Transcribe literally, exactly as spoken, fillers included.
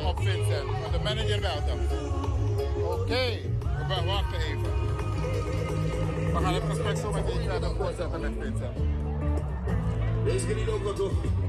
op Vincent. Want de manager belt hem. Oké, okay. We wachten even. We gaan het gesprek zo meteen verder voortzetten met Vincent. Deze niet ook wat toch?